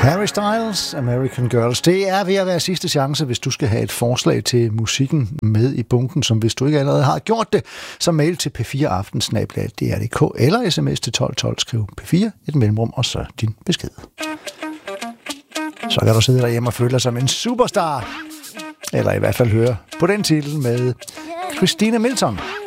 Harry Styles, American Girls. Det er ved at være sidste chance, hvis du skal have et forslag til musikken med i bunken, som hvis du ikke allerede har gjort det, så mail til p4aften@dr.dk eller sms til 1212, skriv P4, et mellemrum, og så din besked. Så kan du sidde derhjemme og føle dig som en superstar, eller i hvert fald høre på den titel med Christina Milton.